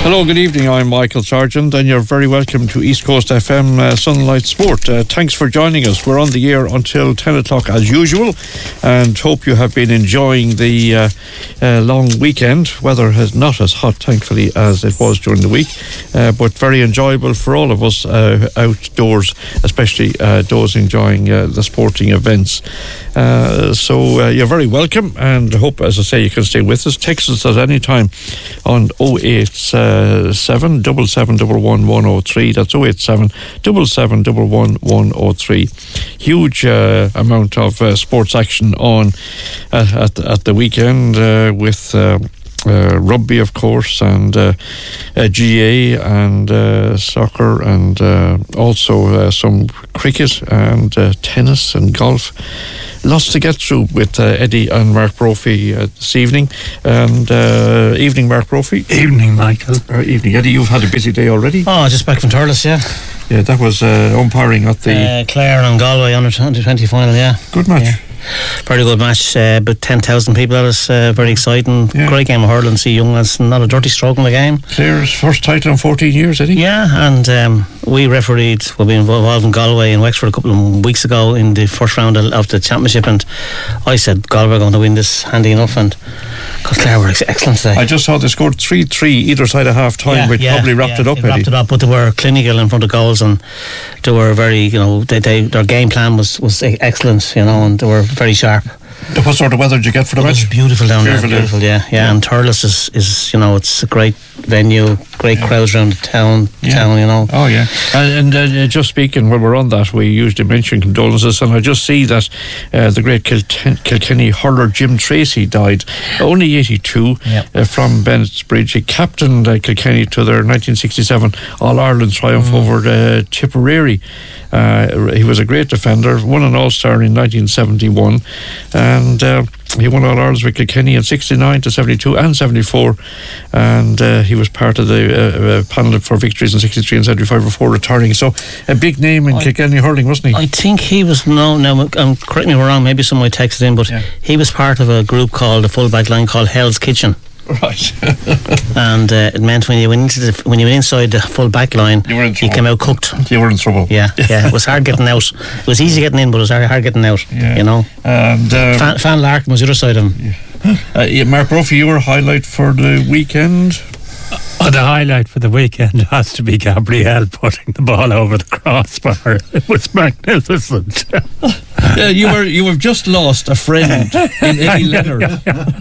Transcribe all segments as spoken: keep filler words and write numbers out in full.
Hello, good evening. I'm Michael Sargent, and you're very welcome to East Coast F M uh, Sunlight Sport. Uh, thanks for joining us. We're on the air until ten o'clock as usual, and hope you have been enjoying the uh, uh, long weekend. Weather is not as hot, thankfully, as it was during the week, uh, but very enjoyable for all of us uh, outdoors, especially uh, those enjoying uh, the sporting events. Uh, so uh, you're very welcome, and hope, as I say, you can stay with us. Text us at any time on oh eight seven, seven seven one one, one oh three. That's oh eight seven, seven seven one one, one oh three. Huge uh, amount of uh, sports action on uh, at, at the weekend uh, with uh, uh, rugby, of course, and uh, uh, G A and uh, soccer, and uh, also uh, some cricket and uh, tennis and golf. Lots to get through with uh, Eddie and Mark Brophy uh, this evening. And uh, evening, Mark Brophy. Evening, Michael. Or evening, Eddie. You've had a busy day already. Oh, just back from Thurles, yeah. Yeah, that was uh, umpiring at the uh, Clare and Galway under twenty final, yeah. Good match. Yeah. Very good match. Uh, about ten thousand people at us. Uh, very exciting. Yeah. Great game of hurling. See young lads. Not a dirty stroke in the game. Clare's first title in fourteen years, Eddie. Yeah, and um, we refereed. We've been involved in Galway and Wexford a couple of weeks ago in the first round of the championship, and I said Galway are going to win this handy enough, and because Clare were excellent today. I just saw they scored three three either side of half time, yeah, which yeah, probably wrapped yeah, it up, Eddie. Wrapped it up, but they were clinical in front of goals, and they were very, you know, they, they their game plan was was excellent, you know, and they were very sharp. What sort of weather did you get for the it match? It was beautiful down beautiful there. Beautiful, yeah, yeah. yeah. And Thurles is, is, you know, it's a great venue, great yeah. crowds around the town, yeah. town, you know. Oh yeah. And, and uh, just speaking, when we're on that, we usually mention condolences, and I just see that uh, the great Kilten- Kilkenny hurler Jim Tracy died, only eighty-two, yeah. uh, from Bennett's Bridge. He captained uh, Kilkenny to their nineteen sixty-seven All Ireland triumph mm. over uh, Tipperary. Uh, he was a great defender, won an All-Star in nineteen seventy-one, and uh, he won All Irelands with Kilkenny in sixty-nine to seventy-two and seventy-four, and uh, he was part of the uh, uh, panel for victories in sixty-three and seventy-five before retiring. So a big name in I, Kilkenny hurling, wasn't he? I think he was, no, no um, correct me if I'm wrong, maybe someone texted in, but yeah. he was part of a group called, a full-back line called Hell's Kitchen. Right. And uh, it meant when you went into the, when you went inside the full back line, you, were in you came out cooked. You were in trouble. Yeah, yeah. It was hard getting out. It was easy getting in, but it was hard, hard getting out. Yeah. You know. And um, Fan, Fan Larkin was the other side of him. Yeah. Uh, yeah, Mark Brophy, your highlight for the weekend? Oh, the highlight for the weekend has to be Gabrielle putting the ball over the crossbar. It was magnificent. Yeah, you were you have just lost a friend in Eddie Leonard.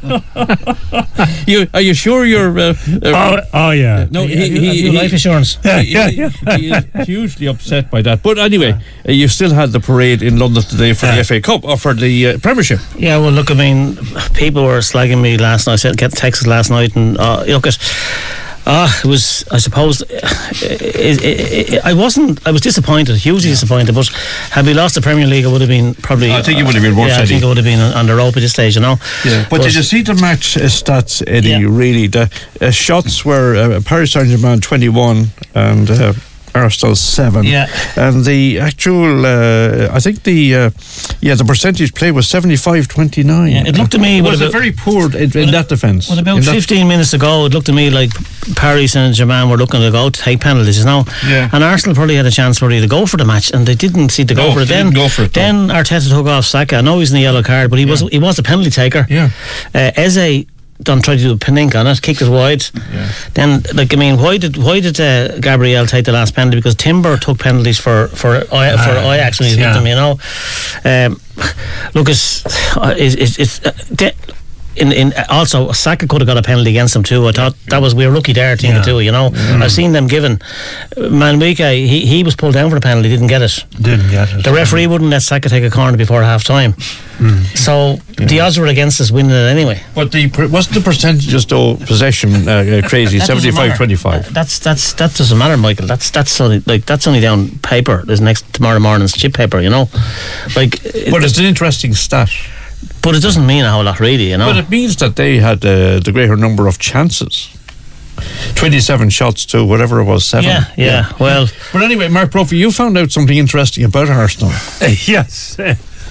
you are you sure you're? Uh, uh, oh, oh yeah. No, he, he, he, he life insurance. Yeah, yeah, he, yeah. he is hugely upset by that. But anyway, uh, you still had the parade in London today for the F A Cup or for the uh, Premiership. Yeah, well, look, I mean, people were slagging me last night. I said, get texts last night, and uh, look at. Ah, uh, it was, I suppose, it, it, it, I wasn't, I was disappointed, hugely yeah. disappointed, but had we lost the Premier League, I would have been probably... I think it would have been worse, yeah, Eddie. I think it would have been on the rope at this stage, you know. Yeah. But, but did you see the match uh, stats, Eddie, yeah. really? The uh, shots were uh, Paris Saint-Germain twenty-one and... Uh, Arsenal seven, yeah, and the actual, uh, I think the, uh, yeah, the percentage play was seventy-five twenty-nine. Yeah, it looked to me, it was about, very poor in, in that defence. Well, about fifteen minutes ago, it looked to me like Paris Saint-Germain were looking to go to take penalties, you know. Yeah. And Arsenal probably had a chance really to go for the match, and they didn't seem to go no, for it. Then, go for it, then Arteta took off Saka. I know he's in the yellow card, but he yeah. was he was a penalty taker. Yeah, uh, Eze done tried to do a Panenka on it, kicked it wide. Yeah. Then, like, I mean, why did why did uh, Gabrielle take the last penalty? Because Timber took penalties for for uh, for uh, Ajax when he's yeah. with them, you know. Um, look, it's it's, it's uh, de- in in also Saka could have got a penalty against him too. I thought yeah. that was we were lucky there, thing yeah. too. You know, mm. I've seen them given. Manwika, he he was pulled down for the penalty, didn't get it. Didn't get it. The referee wouldn't let Saka take a corner before half time. Mm. So yeah. the odds were against us winning it anyway. But the wasn't the percentages though possession uh, crazy seventy-five twenty-five. That's that's that doesn't matter, Michael. That's that's only like that's only down paper. There's next tomorrow morning's chip paper, you know. Like, but it's an interesting stat. But it doesn't mean a whole lot, really, you know. But it means that they had uh, the greater number of chances. twenty-seven shots to whatever it was, seven. Yeah, yeah, yeah. Well, but anyway, Mark Brophy, you found out something interesting about Arsenal. Uh, yes. Uh,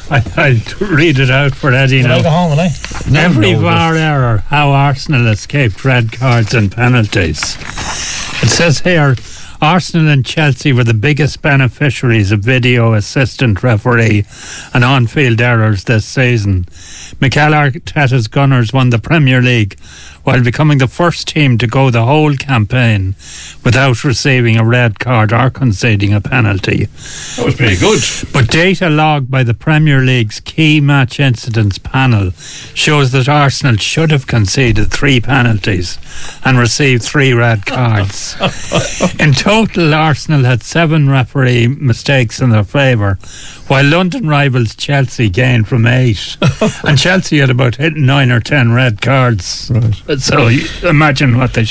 I, I'll read it out for Eddie now. I'll go home, will I? Every V A R error, how Arsenal escaped red cards and penalties. It says here, Arsenal and Chelsea were the biggest beneficiaries of video assistant referee and on-field errors this season. Mikel Arteta's Gunners won the Premier League while becoming the first team to go the whole campaign without receiving a red card or conceding a penalty. That was pretty good. But data logged by the Premier League's key match incidents panel shows that Arsenal should have conceded three penalties and received three red cards. In total, Arsenal had seven referee mistakes in their favour, while London rivals Chelsea gained from eight. And Chelsea had about nine or ten red cards. Right. So imagine what they